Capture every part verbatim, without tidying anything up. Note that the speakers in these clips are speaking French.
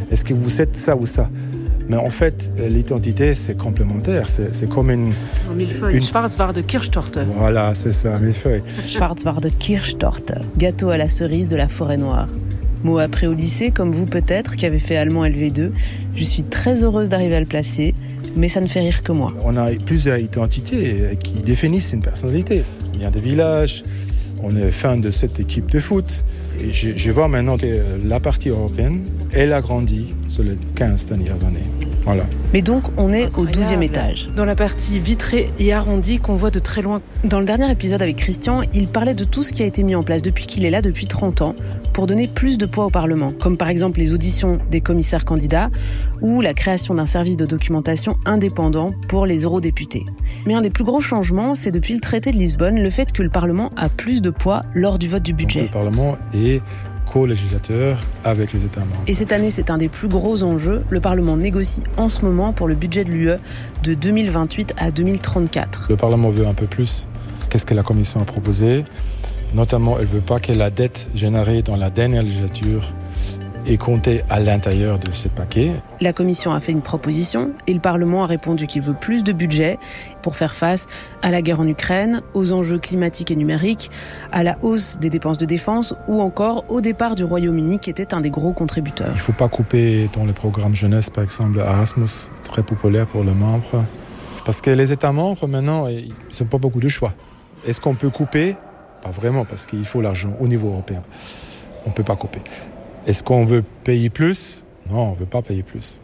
est-ce que vous êtes ça ou ça? Mais en fait, l'identité, c'est complémentaire. C'est, c'est comme une... Un millefeuille, une... Schwarzwälder Kirschtorte. Voilà, c'est ça, un millefeuille. Schwarzwälder Kirschtorte, gâteau à la cerise de la forêt noire. Mot appris au lycée, comme vous peut-être, qui avez fait allemand L V deux. Je suis très heureuse d'arriver à le placer, mais ça ne fait rire que moi. On a plusieurs identités qui définissent une personnalité. Il y a des villages, on est fan de cette équipe de foot. Et je, je vois maintenant que la partie européenne, elle a grandi sur les quinze dernières années. Voilà. Mais donc, on est Incroyable. Au douzième étage. Dans la partie vitrée et arrondie qu'on voit de très loin. Dans le dernier épisode avec Christian, il parlait de tout ce qui a été mis en place depuis qu'il est là, depuis trente ans, pour donner plus de poids au Parlement, comme par exemple les auditions des commissaires candidats ou la création d'un service de documentation indépendant pour les eurodéputés. Mais un des plus gros changements, c'est depuis le traité de Lisbonne, le fait que le Parlement a plus de poids lors du vote du budget. Donc, le Parlement est co-législateur avec les États membres. Et cette année, c'est un des plus gros enjeux. Le Parlement négocie en ce moment pour le budget de l'U E de deux mille vingt-huit à deux mille trente-quatre. Le Parlement veut un peu plus. Qu'est-ce que la Commission a proposé ? Notamment, elle ne veut pas que la dette générée dans la dernière législature est comptée à l'intérieur de ce paquet. La Commission a fait une proposition et le Parlement a répondu qu'il veut plus de budget pour faire face à la guerre en Ukraine, aux enjeux climatiques et numériques, à la hausse des dépenses de défense ou encore au départ du Royaume-Uni qui était un des gros contributeurs. Il ne faut pas couper dans le programme jeunesse, par exemple, Erasmus, très populaire pour les membres. Parce que les États membres, maintenant, ils n'ont pas beaucoup de choix. Est-ce qu'on peut couper ? Pas vraiment, parce qu'il faut l'argent au niveau européen. On ne peut pas couper. Est-ce qu'on veut payer plus ? Non, on ne veut pas payer plus.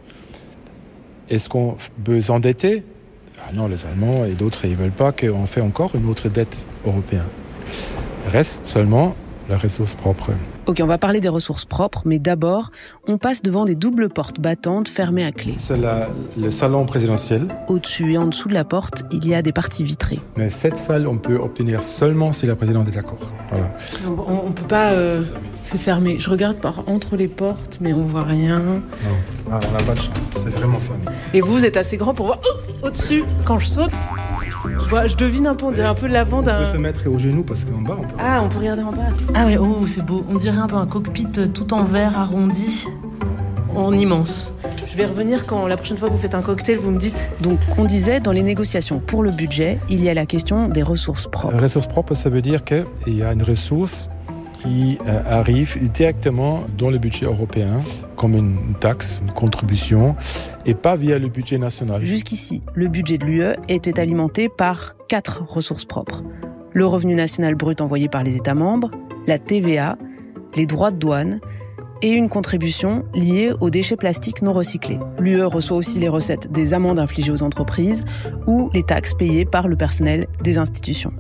Est-ce qu'on veut s'endetter ? Ah non, les Allemands et d'autres, ils ne veulent pas qu'on fasse encore une autre dette européenne. Reste seulement la ressource propre. Ok, on va parler des ressources propres, mais d'abord, on passe devant des doubles portes battantes fermées à clé. C'est la, le salon présidentiel. Au-dessus et en dessous de la porte, il y a des parties vitrées. Mais cette salle, on peut obtenir seulement si la présidente est d'accord. Voilà. On ne peut pas... Euh, c'est fermé. Je regarde par entre les portes, mais on ne voit rien. Non, ah, on n'a pas de chance. C'est vraiment fermé. Et vous êtes assez grand pour voir oh, au-dessus, quand je saute, je, vois, je devine un peu, on dirait un peu l'avant d'un... On peut se mettre au genou parce qu'en bas, on peut... Ah, on peut regarder en bas. Ah ouais, oh, c'est beau. On dirait un peu un cockpit tout en verre, arrondi, en immense. Je vais revenir quand la prochaine fois que vous faites un cocktail, vous me dites. Donc, on disait, dans les négociations pour le budget, il y a la question des ressources propres. Les ressources propres, ça veut dire qu'il y a une ressource qui euh, arrive directement dans le budget européen, comme une taxe, une contribution, et pas via le budget national. Jusqu'ici, le budget de l'U E était alimenté par quatre ressources propres. Le revenu national brut envoyé par les États membres, la T V A, les droits de douane et une contribution liée aux déchets plastiques non recyclés. L'U E reçoit aussi les recettes des amendes infligées aux entreprises ou les taxes payées par le personnel des institutions.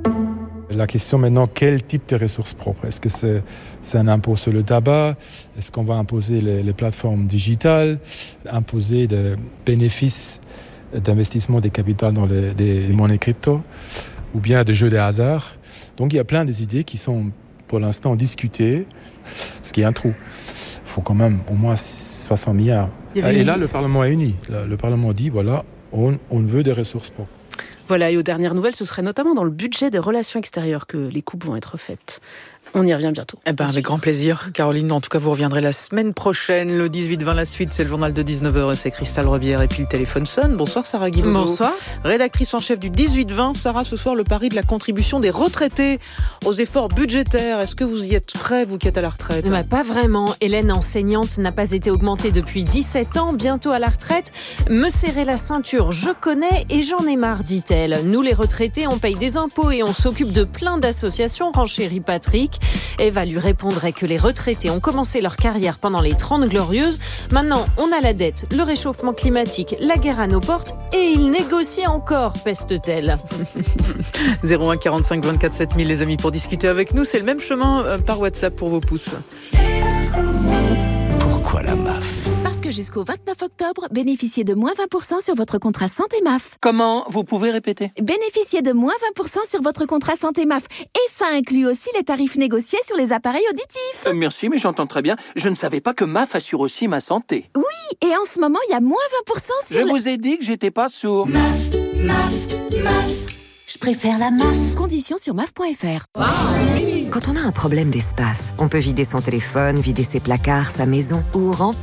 La question maintenant, quel type de ressources propres ? Est-ce que c'est, c'est un impôt sur le tabac ? Est-ce qu'on va imposer les, les plateformes digitales ? Imposer des bénéfices d'investissement des capitaux dans les, des monnaies crypto ? Ou bien des jeux de hasard ? Donc il y a plein d'idées qui sont pour l'instant discutées, parce qu'il y a un trou. Il faut quand même au moins soixante milliards. Et là, le Parlement est uni. Le Parlement dit, voilà, on, on veut des ressources propres. Voilà, et aux dernières nouvelles, ce serait notamment dans le budget des relations extérieures que les coupes vont être faites. On y revient bientôt. Eh ben, avec grand plaisir, Caroline. En tout cas, vous reviendrez la semaine prochaine, le dix-huit vingt, la suite, c'est le journal de dix-neuf heures et c'est Christelle Rebière. Et puis le téléphone sonne. Bonsoir, Sarah Guibaud. Bonsoir. Rédactrice en chef du dix-huit vingt. Sarah, ce soir, le pari de la contribution des retraités aux efforts budgétaires. Est-ce que vous y êtes prêts, vous qui êtes à la retraite ? Bah, pas vraiment. Hélène, enseignante, n'a pas été augmentée depuis dix-sept ans, bientôt à la retraite. Me serrer la ceinture, je connais et j'en ai marre, dit-elle. Nous, les retraités, on paye des impôts et on s'occupe de plein d'associations, renchérit Patrick. Eva lui répondrait que les retraités ont commencé leur carrière pendant les trente glorieuses. Maintenant, on a la dette, le réchauffement climatique, la guerre à nos portes et ils négocient encore, peste-t-elle. zéro un quarante-cinq vingt-quatre sept mille les amis pour discuter avec nous. C'est le même chemin euh, par WhatsApp pour vos pouces. Pourquoi la M A F ? Parce que jusqu'au vingt-neuf octobre, bénéficiez de moins vingt pour cent sur votre contrat santé M A F. Comment ? Vous pouvez répéter ? Bénéficiez de moins vingt pour cent sur votre contrat santé M A F. Et ça inclut aussi les tarifs négociés sur les appareils auditifs. Euh, merci, mais j'entends très bien. Je ne savais pas que M A F assure aussi ma santé. Oui, et en ce moment, il y a moins vingt pour cent sur... Je le... vous ai dit que j'étais pas sourd. M A F, M A F, M A F. Je préfère la M A F. Conditions sur M A F point F R. Quand on a un problème d'espace, on peut vider son téléphone, vider ses placards, sa maison ou remplir